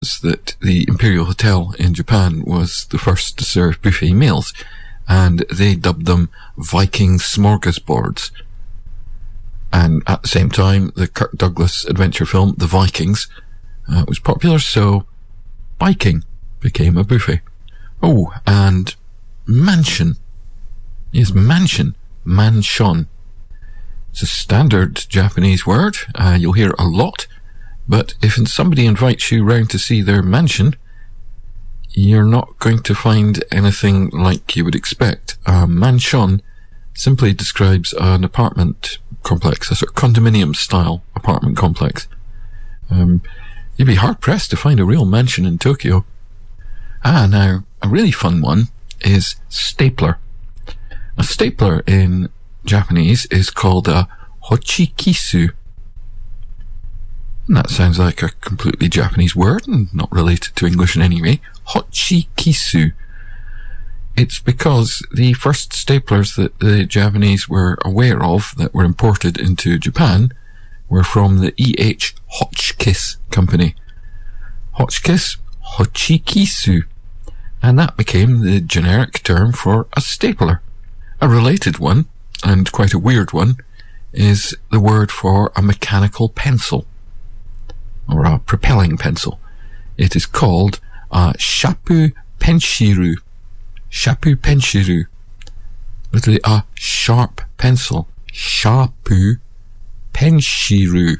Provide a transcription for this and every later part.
that the Imperial Hotel in Japan was the first to serve buffet meals, and they dubbed them Viking smorgasbords. And at the same time, the Kirk Douglas adventure film, The Vikings, was popular, so biking became a buffet. Oh, and mansion. Yes, mansion. Manshon. It's a standard Japanese word. You'll hear it a lot. But if somebody invites you round to see their mansion, you're not going to find anything like you would expect. Manshon simply describes an apartment complex, a sort of condominium-style apartment complex. You'd be hard-pressed to find a real mansion in Tokyo. Now, a really fun one is stapler. A stapler in Japanese is called a hochikisu. And that sounds like a completely Japanese word and not related to English in any way. Hochikisu. It's because the first staplers that the Japanese were aware of that were imported into Japan were from the E.H. Hotchkiss Company. Hotchkiss, hochikisu. And that became the generic term for a stapler. A related one, and quite a weird one, is the word for a mechanical pencil, or a propelling pencil. It is called a shapu penshiru. Shapu penshiru. Literally a sharp pencil. Shapu penshiru.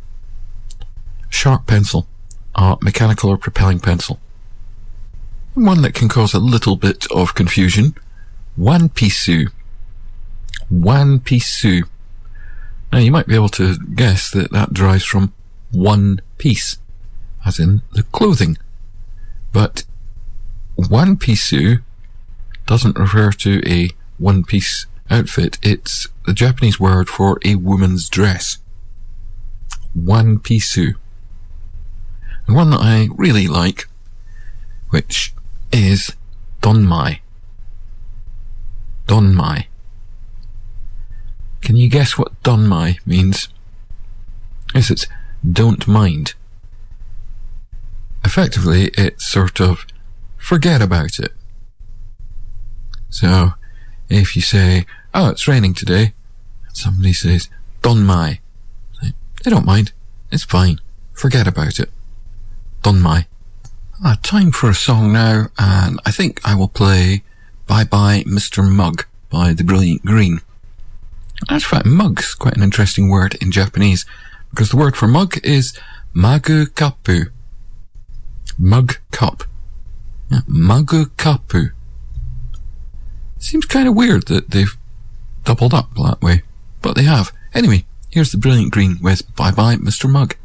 Sharp pencil. A mechanical or propelling pencil. One that can cause a little bit of confusion. Wanpisu. Wanpisu. Now you might be able to guess that that derives from one piece, as in the clothing. But wanpisu doesn't refer to a one-piece outfit. It's the Japanese word for a woman's dress. Wanpisu. And one that I really like, which is donmai. Donmai. Can you guess what donmai means? Yes, it's don't mind. Effectively, it's sort of forget about it. So, if you say, oh, it's raining today, and somebody says, donmai, they don't mind. It's fine. Forget about it. Donmai. Time for a song now, and I think I will play Bye Bye Mr. Mug by The Brilliant Green. In fact, mug's quite an interesting word in Japanese, because the word for mug is magu kapu. Mug cup. Yeah, magu kapu. Seems kind of weird that they've doubled up that way, but they have. Anyway, here's The Brilliant Green with Bye Bye Mr. Mug.